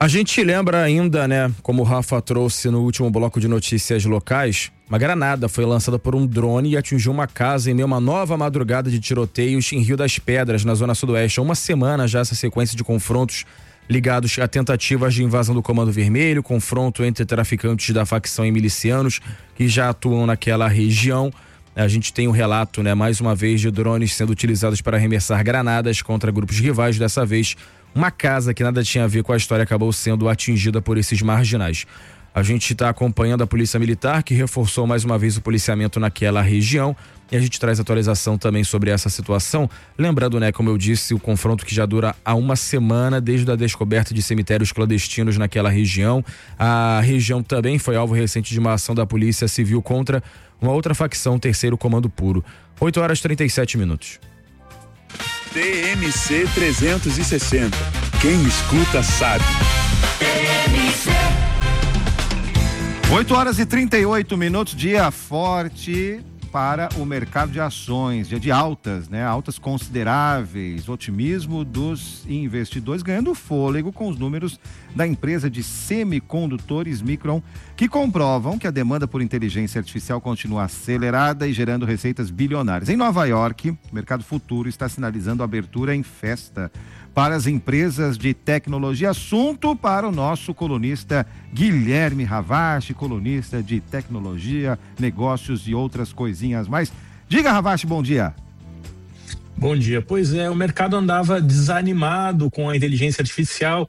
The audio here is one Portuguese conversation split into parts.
A gente lembra ainda, né, como o Rafa trouxe no último bloco de notícias locais, uma granada foi lançada por um drone e atingiu uma casa em meio a uma nova madrugada de tiroteios em Rio das Pedras, na zona sudoeste. Há uma semana já essa sequência de confrontos ligados a tentativas de invasão do Comando Vermelho, confronto entre traficantes da facção e milicianos que já atuam naquela região. A gente tem um relato, né, mais uma vez, de drones sendo utilizados para arremessar granadas contra grupos rivais. Dessa vez, uma casa que nada tinha a ver com a história acabou sendo atingida por esses marginais. A gente está acompanhando a Polícia Militar, que reforçou mais uma vez o policiamento naquela região, e a gente traz atualização também sobre essa situação. Lembrando, né, como eu disse, o confronto que já dura há uma semana, desde a descoberta de cemitérios clandestinos naquela região. A região também foi alvo recente de uma ação da Polícia Civil contra uma outra facção, Terceiro Comando Puro. 8h37. TMC 360. Quem escuta sabe. 8h38, dia forte para o mercado de ações, dia de altas, né? Altas consideráveis, otimismo dos investidores ganhando fôlego com os números da empresa de semicondutores Micron, que comprovam que a demanda por inteligência artificial continua acelerada e gerando receitas bilionárias. Em Nova York, o mercado futuro está sinalizando abertura em festa para as empresas de tecnologia. Assunto para o nosso colunista Guilherme Ravache, colunista de tecnologia, negócios e outras coisinhas mais. Diga, Ravache, bom dia. Bom dia. Pois é, o mercado andava desanimado com a inteligência artificial.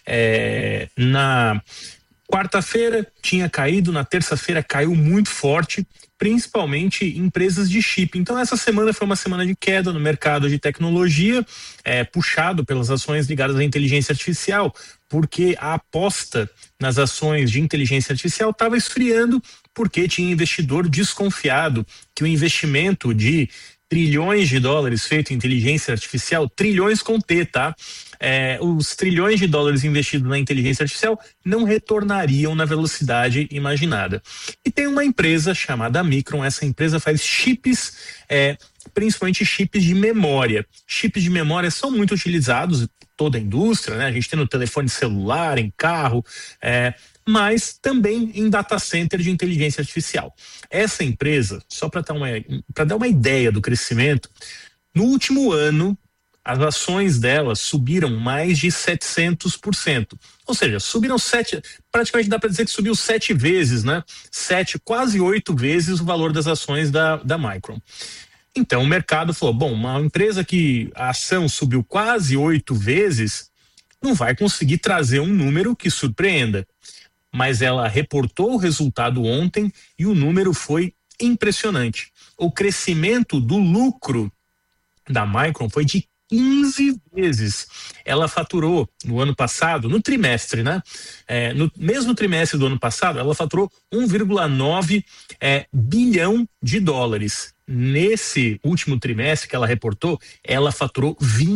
Na quarta-feira tinha caído, na terça-feira caiu muito forte, principalmente empresas de chip. Então essa semana foi uma semana de queda no mercado de tecnologia, puxado pelas ações ligadas à inteligência artificial, porque a aposta nas ações de inteligência artificial estava esfriando, porque tinha investidor desconfiado que o investimento de trilhões de dólares feito em inteligência artificial, trilhões com T, tá? Os trilhões de dólares investidos na inteligência artificial não retornariam na velocidade imaginada. E tem uma empresa chamada Micron. Essa empresa faz chips, principalmente chips de memória. Chips de memória são muito utilizados em toda a indústria, né? A gente tem no telefone celular, em carro, mas também em data center de inteligência artificial. Essa empresa, só para dar uma ideia do crescimento, no último ano, as ações dela subiram mais de 700%. Ou seja, subiram praticamente dá para dizer que subiu 7 vezes, né? 7, quase 8 vezes o valor das ações da Micron. Então o mercado falou, bom, uma empresa que a ação subiu quase 8 vezes, não vai conseguir trazer um número que surpreenda. Mas ela reportou o resultado ontem e o número foi impressionante. O crescimento do lucro da Micron foi de 15 vezes. Ela faturou no ano passado, no trimestre, né? No mesmo trimestre do ano passado, ela faturou 1,9 bilhão de dólares. Nesse último trimestre que ela reportou, ela faturou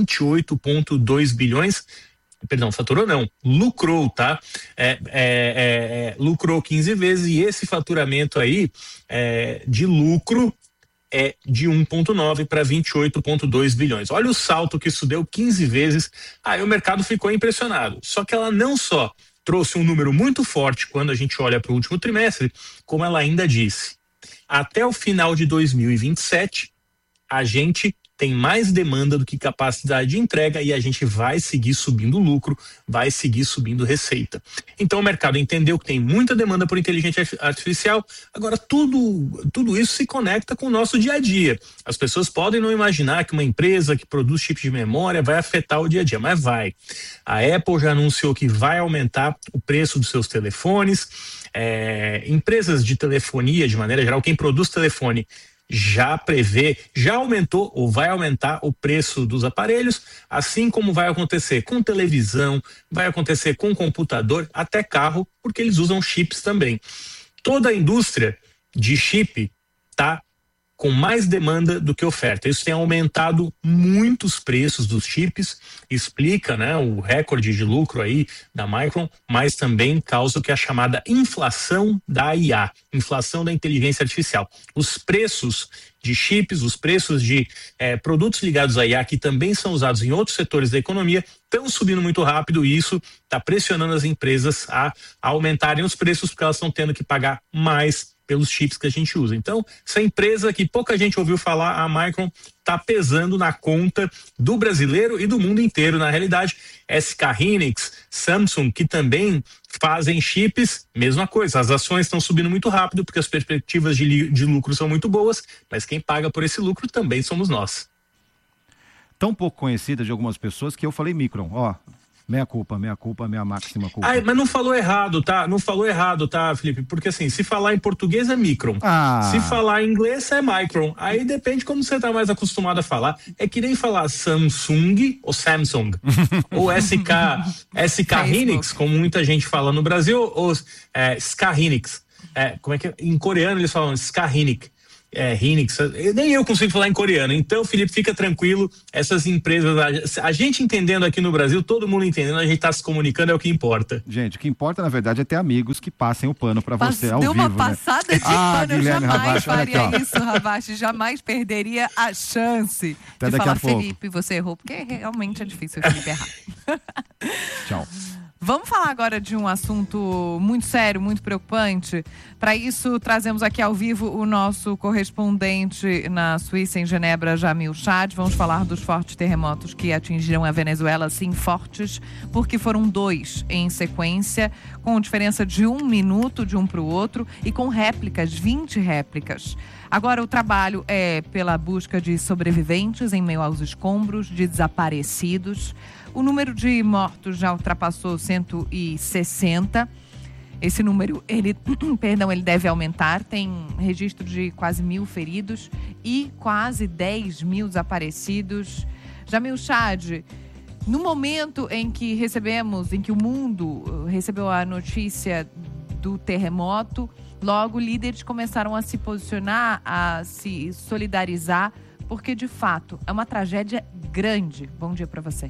28,2 bilhões. Perdão, faturou não, lucrou, tá? Lucrou 15 vezes e esse faturamento aí de lucro é de 1,9 para 28,2 bilhões. Olha o salto que isso deu, 15 vezes. Aí o mercado ficou impressionado. Só que ela não só trouxe um número muito forte quando a gente olha para o último trimestre, como ela ainda disse, até o final de 2027, a gente tem mais demanda do que capacidade de entrega e a gente vai seguir subindo lucro, vai seguir subindo receita. Então o mercado entendeu que tem muita demanda por inteligência artificial. Agora tudo isso se conecta com o nosso dia a dia. As pessoas podem não imaginar que uma empresa que produz chips de memória vai afetar o dia a dia, mas vai. A Apple já anunciou que vai aumentar o preço dos seus telefones. Empresas de telefonia, de maneira geral, quem produz telefone já aumentou ou vai aumentar o preço dos aparelhos, assim como vai acontecer com televisão, vai acontecer com computador, até carro, porque eles usam chips também. Toda a indústria de chip está com mais demanda do que oferta. Isso tem aumentado muito os preços dos chips, explica, né, o recorde de lucro aí da Micron, mas também causa o que é a chamada inflação da IA, inflação da inteligência artificial. Os preços de chips, os preços de produtos ligados à IA, que também são usados em outros setores da economia, estão subindo muito rápido e isso está pressionando as empresas a aumentarem os preços porque elas estão tendo que pagar mais pelos chips que a gente usa. Então, essa empresa que pouca gente ouviu falar, a Micron, está pesando na conta do brasileiro e do mundo inteiro. Na realidade, SK Hynix, Samsung, que também fazem chips, mesma coisa. As ações estão subindo muito rápido porque as perspectivas de lucro são muito boas, mas quem paga por esse lucro também somos nós. Tão pouco conhecida de algumas pessoas que eu falei Micron, Meia culpa, minha máxima culpa. Mas não falou errado, tá? Não falou errado, tá, Felipe? Porque assim, se falar em português é Micron. Se falar em inglês é Micron. Aí depende como você tá mais acostumado a falar. É que nem falar Samsung ou Samsung. Ou SK Hynix, como muita gente fala no Brasil, ou SK Hynix. Como é que é? Em coreano eles falam SK Hynix. Hynix, nem eu consigo falar em coreano. Então, Felipe, fica tranquilo, essas empresas, a gente entendendo aqui no Brasil, todo mundo entendendo, a gente tá se comunicando, é o que importa. Gente, o que importa na verdade é ter amigos que passem o pano pra você ao vivo, deu uma passada de pano, eu Guilherme jamais Rabache, faria isso, Rabache, jamais perderia a chance Até de daqui falar, a pouco. Felipe, você errou, porque realmente é difícil o Felipe errar. Tchau. Vamos falar agora de um assunto muito sério, muito preocupante. Para isso, trazemos aqui ao vivo o nosso correspondente na Suíça, em Genebra, Jamil Chad. Vamos falar dos fortes terremotos que atingiram a Venezuela, sim, fortes, porque foram 2 em sequência, com diferença de 1 minuto de um para o outro e com réplicas, 20 réplicas. Agora, o trabalho é pela busca de sobreviventes em meio aos escombros, de desaparecidos. O número de mortos já ultrapassou 160. Esse número, ele deve aumentar. Tem registro de quase 1.000 feridos e quase 10.000 desaparecidos. Jamil Chad, no momento em que o mundo recebeu a notícia do terremoto, logo líderes começaram a se posicionar, a se solidarizar, porque de fato é uma tragédia grande. Bom dia para você.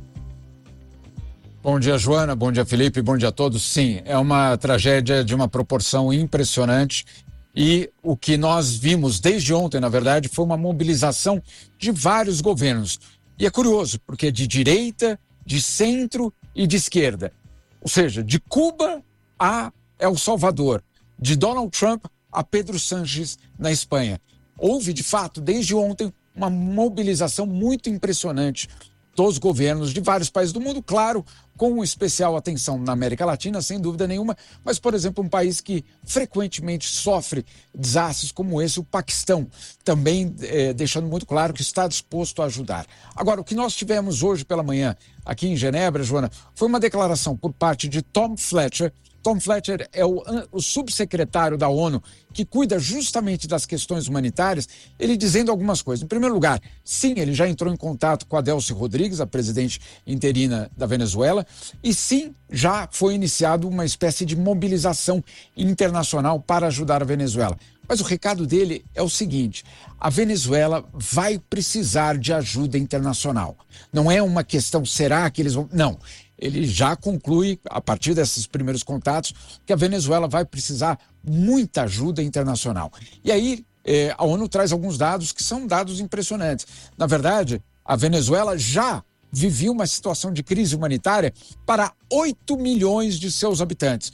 Bom dia, Joana. Bom dia, Felipe. Bom dia a todos. Sim, é uma tragédia de uma proporção impressionante e o que nós vimos desde ontem, na verdade, foi uma mobilização de vários governos. E é curioso, porque é de direita, de centro e de esquerda. Ou seja, de Cuba a El Salvador, de Donald Trump a Pedro Sánchez na Espanha. Houve, de fato, desde ontem, uma mobilização muito impressionante dos governos de vários países do mundo, claro, com especial atenção na América Latina, sem dúvida nenhuma, mas, por exemplo, um país que frequentemente sofre desastres como esse, o Paquistão, também deixando muito claro que está disposto a ajudar. Agora, o que nós tivemos hoje pela manhã aqui em Genebra, Joana, foi uma declaração por parte de Tom Fletcher. Tom Fletcher é o subsecretário da ONU que cuida justamente das questões humanitárias, ele dizendo algumas coisas. Em primeiro lugar, sim, ele já entrou em contato com a Delcy Rodrigues, a presidente interina da Venezuela, e sim, já foi iniciado uma espécie de mobilização internacional para ajudar a Venezuela. Mas o recado dele é o seguinte: a Venezuela vai precisar de ajuda internacional. Não é uma questão, será que eles vão... Não. Ele já conclui, a partir desses primeiros contatos, que a Venezuela vai precisar muita ajuda internacional. E aí, a ONU traz alguns dados que são dados impressionantes. Na verdade, a Venezuela já vivia uma situação de crise humanitária para 8 milhões de seus habitantes.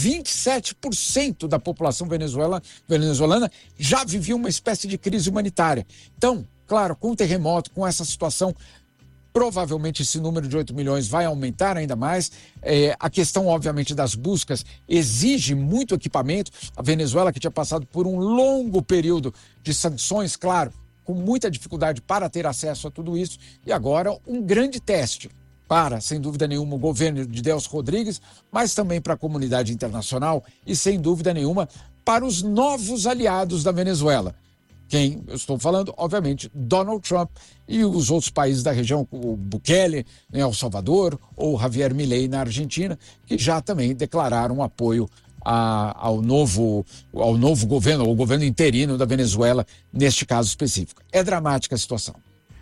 27% da população venezuelana já vivia uma espécie de crise humanitária. Então, claro, com o terremoto, com essa situação, provavelmente esse número de 8 milhões vai aumentar ainda mais. A questão, obviamente, das buscas exige muito equipamento. A Venezuela, que tinha passado por um longo período de sanções, claro, com muita dificuldade para ter acesso a tudo isso. E agora um grande teste para, sem dúvida nenhuma, o governo de Delcy Rodrigues, mas também para a comunidade internacional e, sem dúvida nenhuma, para os novos aliados da Venezuela. Quem eu estou falando, obviamente, Donald Trump e os outros países da região, o Bukele em El Salvador ou Javier Milei na Argentina, que já também declararam apoio ao novo governo, ao governo interino da Venezuela, neste caso específico. É dramática a situação.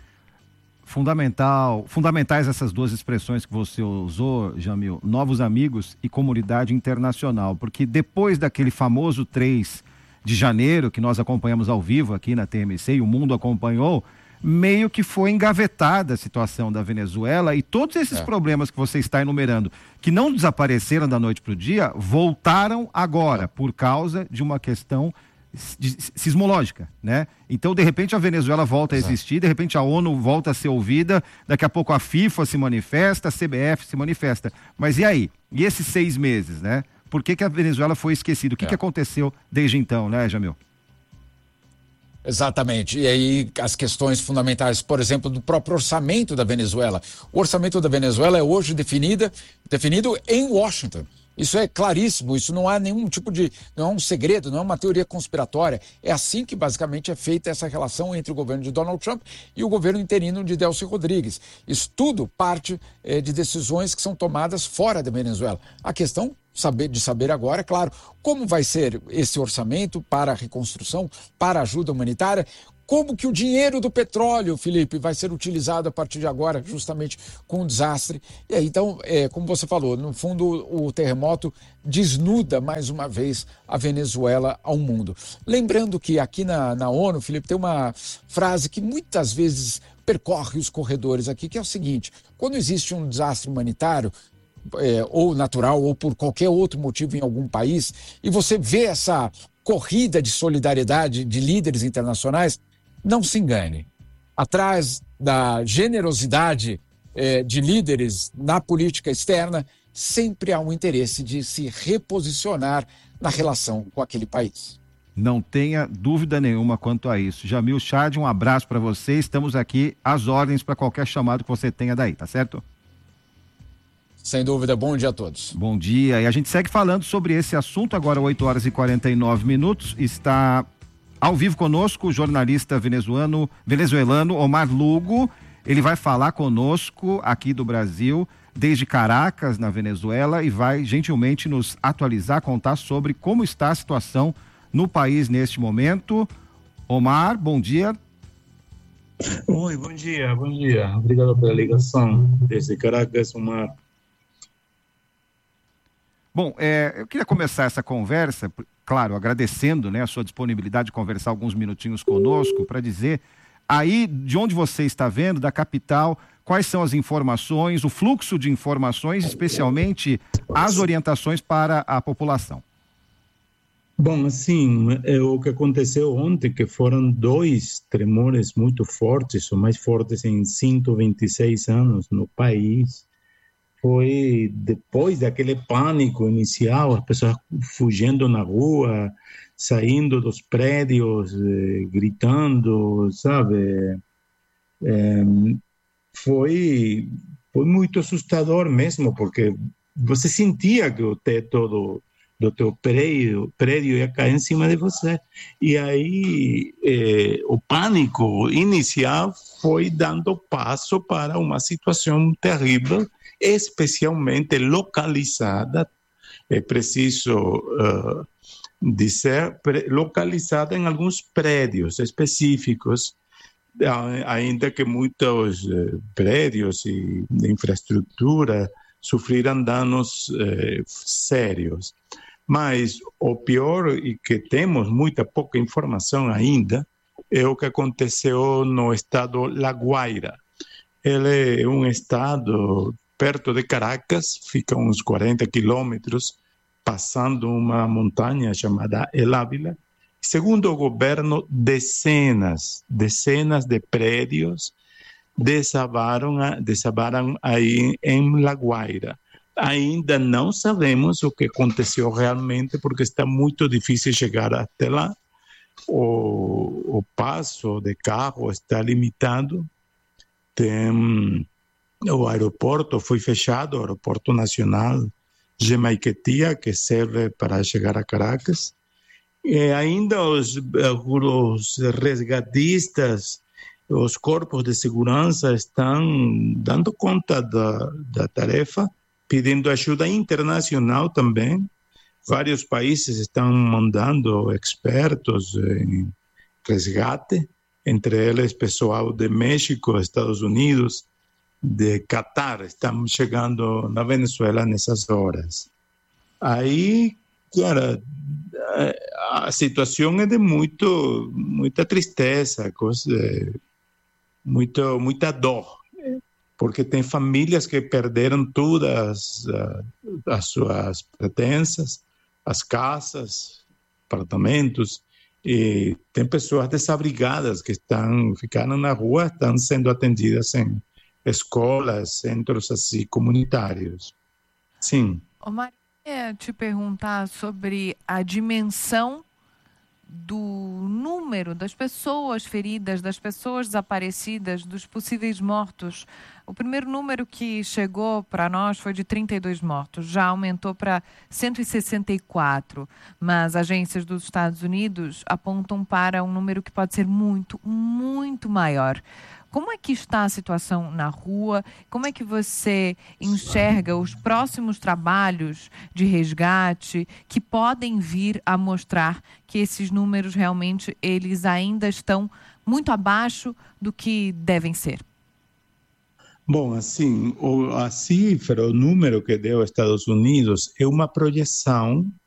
Fundamentais essas duas expressões que você usou, Jamil, novos amigos e comunidade internacional, porque depois daquele famoso 3 de janeiro, que nós acompanhamos ao vivo aqui na TMC e o mundo acompanhou, meio que foi engavetada a situação da Venezuela, e todos esses problemas que você está enumerando, que não desapareceram da noite para o dia, voltaram agora, por causa de uma questão sismológica, né? Então, de repente, a Venezuela volta a existir, de repente a ONU volta a ser ouvida, daqui a pouco a FIFA se manifesta, a CBF se manifesta. Mas e aí? E esses 6 meses, né? Por que a Venezuela foi esquecida? O que aconteceu desde então, né, Jamil? Exatamente. E aí as questões fundamentais, por exemplo, do próprio orçamento da Venezuela. O orçamento da Venezuela é hoje definido em Washington. Isso é claríssimo, isso não há nenhum tipo não é um segredo, não é uma teoria conspiratória. É assim que basicamente é feita essa relação entre o governo de Donald Trump e o governo interino de Delcy Rodrigues. Isso tudo parte de decisões que são tomadas fora da Venezuela. A questão de saber agora, é claro, como vai ser esse orçamento para a reconstrução, para a ajuda humanitária, como que o dinheiro do petróleo, Felipe, vai ser utilizado a partir de agora, justamente com o desastre. E aí, então, como você falou, no fundo, o terremoto desnuda mais uma vez a Venezuela ao mundo. Lembrando que aqui na ONU, Felipe, tem uma frase que muitas vezes percorre os corredores aqui, que é o seguinte: quando existe um desastre humanitário, ou natural, ou por qualquer outro motivo em algum país, e você vê essa corrida de solidariedade de líderes internacionais, não se engane. Atrás da generosidade de líderes na política externa, sempre há um interesse de se reposicionar na relação com aquele país. Não tenha dúvida nenhuma quanto a isso. Jamil Chad, um abraço para você. Estamos aqui às ordens para qualquer chamado que você tenha daí, tá certo? Sem dúvida, bom dia a todos. Bom dia, e a gente segue falando sobre esse assunto agora, 8h49. Está ao vivo conosco o jornalista venezuelano Omar Lugo. Ele vai falar conosco aqui do Brasil, desde Caracas, na Venezuela, e vai gentilmente nos atualizar, contar sobre como está a situação no país neste momento. Omar, bom dia. Oi, bom dia. Obrigado pela ligação. Desde Caracas, Omar. Bom, eu queria começar essa conversa, claro, agradecendo, né, a sua disponibilidade de conversar alguns minutinhos conosco, para dizer, aí de onde você está vendo, da capital, quais são as informações, o fluxo de informações, especialmente as orientações para a população. Bom, assim, o que aconteceu ontem, que foram 2 tremores muito fortes, os mais fortes em 126 anos no país, foi depois daquele pânico inicial, as pessoas fugindo na rua, saindo dos prédios, gritando, sabe? Foi muito assustador mesmo, porque você sentia que o teto do teu prédio ia cair em cima de você. E aí o pânico inicial foi dando passo para uma situação terrível, especialmente localizada, é preciso dizer, localizada em alguns prédios específicos, ainda que muitos prédios e de infraestrutura sofreram danos sérios. Mas o pior, e que temos muita pouca informação ainda, é o que aconteceu no estado La Guaira. Ele é um estado perto de Caracas, fica uns 40 quilômetros, passando uma montanha chamada El Ávila. Segundo o governo, dezenas de prédios desabaram aí em La Guaira. Ainda não sabemos o que aconteceu realmente, porque está muito difícil chegar até lá. O passo de carro está limitado. O aeroporto foi fechado, o aeroporto nacional de Maiquetía, que serve para chegar a Caracas. E ainda os resgatistas, os corpos de segurança estão dando conta da tarefa, pedindo ajuda internacional também. Vários países estão mandando expertos em resgate, entre eles pessoal de México, Estados Unidos, de Catar, estão chegando na Venezuela nessas horas. Aí, cara, a situação é de muita tristeza, muita dor, porque tem famílias que perderam todas as suas pertences, as casas, apartamentos, e tem pessoas desabrigadas que ficaram na rua, estão sendo atendidas em escolas, centros assim, comunitários. Sim. Omar, eu queria te perguntar sobre a dimensão do número das pessoas feridas, das pessoas desaparecidas, dos possíveis mortos. O primeiro número que chegou para nós foi de 32 mortos, já aumentou para 164, mas agências dos Estados Unidos apontam para um número que pode ser muito, muito maior. Como é que está a situação na rua? Como é que você enxerga os próximos trabalhos de resgate que podem vir a mostrar que esses números realmente eles ainda estão muito abaixo do que devem ser? Bom, assim, a cifra, o número que deu os Estados Unidos é uma projeção